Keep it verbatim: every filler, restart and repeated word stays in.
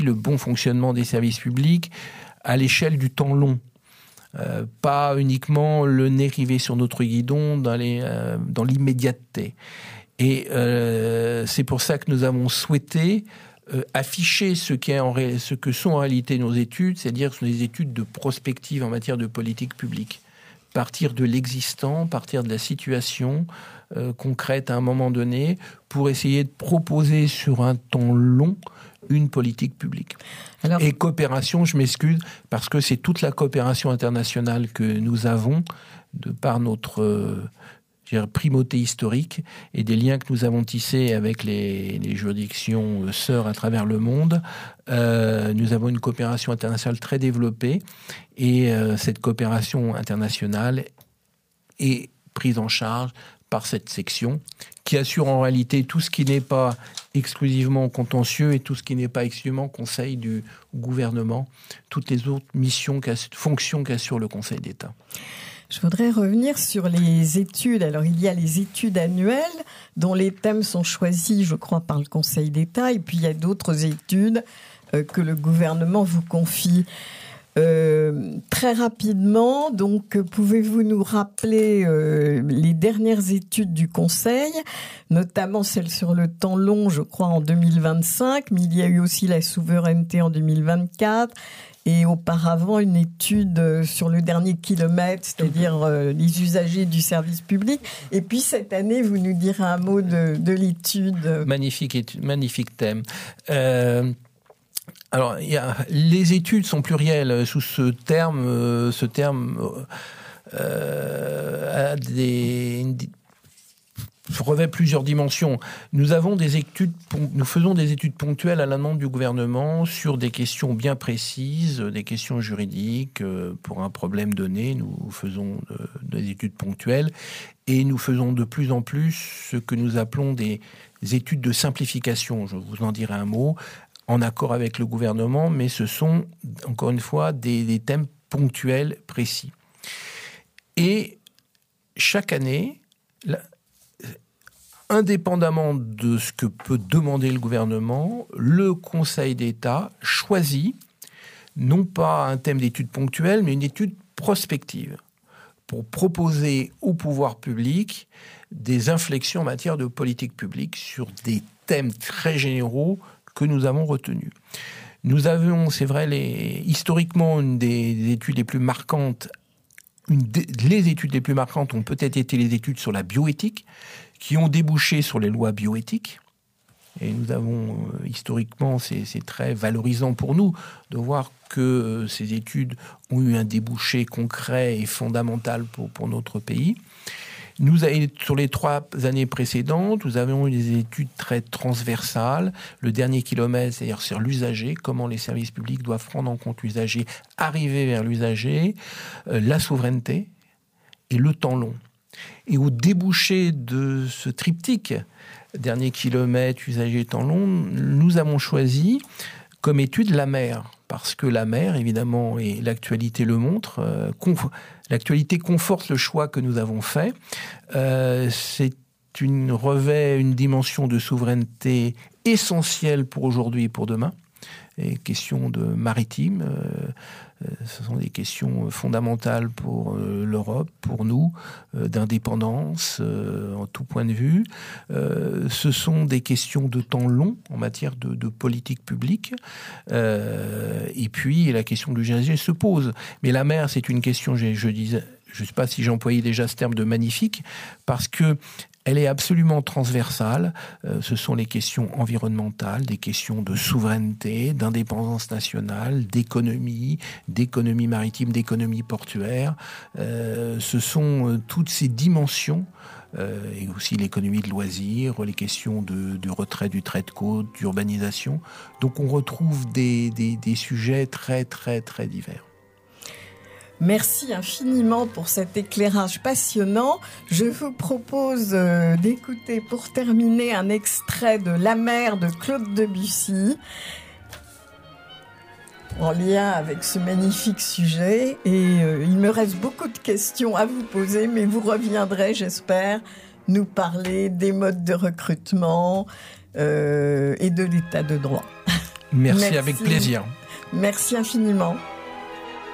le bon fonctionnement des services publics à l'échelle du temps long. Euh, pas uniquement le nez rivé sur notre guidon dans, les, euh, dans l'immédiateté. Et euh, c'est pour ça que nous avons souhaité euh, afficher ce, qu'est en ré... ce que sont en réalité nos études, c'est-à-dire des études de prospective en matière de politique publique. Partir de l'existant, partir de la situation euh, concrète à un moment donné, pour essayer de proposer sur un temps long une politique publique. Alors, et coopération, je m'excuse, parce que c'est toute la coopération internationale que nous avons, de par notre euh, je dirais, primauté historique et des liens que nous avons tissés avec les, les juridictions euh, sœurs à travers le monde. Euh, nous avons une coopération internationale très développée et euh, cette coopération internationale est prise en charge par cette section qui assure en réalité tout ce qui n'est pas exclusivement contentieux et tout ce qui n'est pas exclusivement conseil du gouvernement, toutes les autres missions, fonctions qu'assure le Conseil d'État. Je voudrais revenir sur les études. Alors, il y a les études annuelles dont les thèmes sont choisis, je crois, par le Conseil d'État. Et puis, il y a d'autres études euh, que le gouvernement vous confie. Euh, très rapidement, donc, pouvez-vous nous rappeler euh, les dernières études du Conseil, notamment celle sur le temps long, je crois, en deux mille vingt-cinq, mais il y a eu aussi la souveraineté en deux mille vingt-quatre, et auparavant une étude sur le dernier kilomètre, c'est-à-dire euh, les usagers du service public. Et puis cette année, vous nous direz un mot de, de l'étude. Magnifique étude, magnifique thème. Euh... Alors, il y a, les études sont plurielles sous ce terme. Euh, ce terme euh, a des, des revêt plusieurs dimensions. Nous avons des études, nous faisons des études ponctuelles à la demande du gouvernement sur des questions bien précises, des questions juridiques. Pour un problème donné, nous faisons des études ponctuelles et nous faisons de plus en plus ce que nous appelons des études de simplification. Je vous en dirai un mot. En accord avec le gouvernement, mais ce sont, encore une fois, des, des thèmes ponctuels, précis. Et chaque année, la, indépendamment de ce que peut demander le gouvernement, le Conseil d'État choisit, non pas un thème d'étude ponctuelle, mais une étude prospective, pour proposer au pouvoir public des inflexions en matière de politique publique sur des thèmes très généraux que nous avons retenu. Nous avions, c'est vrai, les, historiquement, une des, des études les plus marquantes, une des, les études les plus marquantes ont peut-être été les études sur la bioéthique, qui ont débouché sur les lois bioéthiques. Et nous avons, euh, historiquement, c'est, c'est très valorisant pour nous de voir que euh, ces études ont eu un débouché concret et fondamental pour, pour notre pays. Nous, sur les trois années précédentes, nous avons eu des études très transversales. Le dernier kilomètre, c'est-à-dire sur l'usager, comment les services publics doivent prendre en compte l'usager, arriver vers l'usager, euh, la souveraineté et le temps long. Et au débouché de ce triptyque, dernier kilomètre, usager, temps long, nous avons choisi comme étude la mer. Parce que la mer, évidemment, et l'actualité le montre, euh, conf- l'actualité conforte le choix que nous avons fait. Euh, c'est une revêt une dimension de souveraineté essentielle pour aujourd'hui et pour demain. Et questions de maritime, euh, ce sont des questions fondamentales pour euh, l'Europe, pour nous, euh, d'indépendance euh, en tout point de vue. Euh, ce sont des questions de temps long en matière de, de politique publique. Euh, et puis la question du G S G se pose. Mais la mer, c'est une question, je, je disais, je ne sais pas si j'employais déjà ce terme de magnifique, parce que elle est absolument transversale. Euh, ce sont les questions environnementales, des questions de souveraineté, d'indépendance nationale, d'économie, d'économie maritime, d'économie portuaire. Euh, ce sont euh, toutes ces dimensions, euh, et aussi l'économie de loisirs, les questions de, de retrait du trait de côte, d'urbanisation. Donc on retrouve des, des, des sujets très, très, très divers. Merci infiniment pour cet éclairage passionnant. Je vous propose euh, d'écouter pour terminer un extrait de La mer de Claude Debussy en lien avec ce magnifique sujet. Et euh, il me reste beaucoup de questions à vous poser, mais vous reviendrez, j'espère, nous parler des modes de recrutement euh, et de l'état de droit. Merci, Merci. avec plaisir. Merci infiniment.